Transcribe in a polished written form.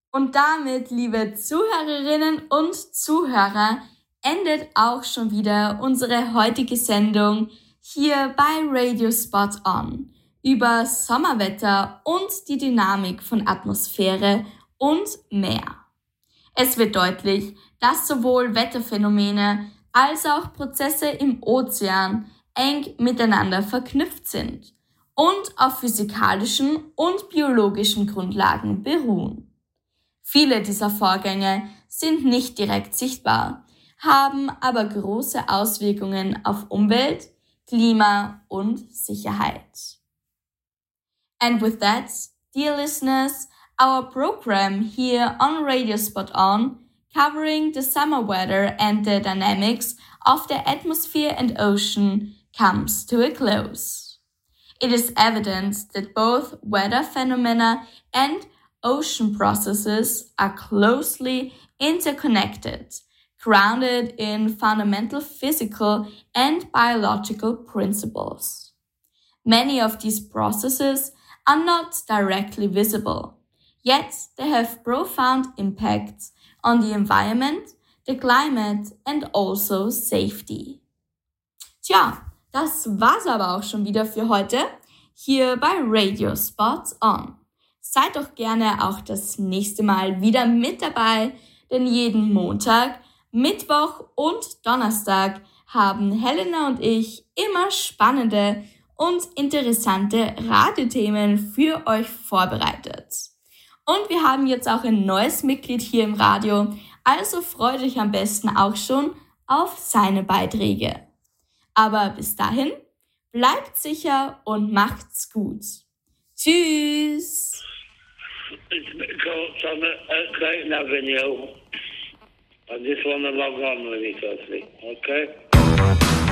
Und damit, liebe Zuhörerinnen und Zuhörer, endet auch schon wieder unsere heutige Sendung hier bei Radio Spot On über Sommerwetter und die Dynamik von Atmosphäre und Meer. Es wird deutlich, dass sowohl Wetterphänomene als auch Prozesse im Ozean eng miteinander verknüpft sind und auf physikalischen und biologischen Grundlagen beruhen. Viele dieser Vorgänge sind nicht direkt sichtbar, haben aber große Auswirkungen auf Umwelt, Klima und Sicherheit. And with that, dear listeners, our program here on Radio Spot On, covering the summer weather and the dynamics of the atmosphere and ocean, comes to a close. It is evident that both weather phenomena and ocean processes are closely interconnected, grounded in fundamental physical and biological principles. Many of these processes are not directly visible, yet they have profound impacts on the environment, the climate and also safety. Tja, das war's aber auch schon wieder für heute hier bei Radio Spot On. Seid doch gerne auch das nächste Mal wieder mit dabei, denn jeden Montag, Mittwoch und Donnerstag haben Helena und ich immer spannende und interessante Radiothemen für euch vorbereitet. Und wir haben jetzt auch ein neues Mitglied hier im Radio, also freut euch am besten auch schon auf seine Beiträge. Aber bis dahin, bleibt sicher und macht's gut. Tschüss! It's called Clayton Avenue. I just want to log on really quickly, okay?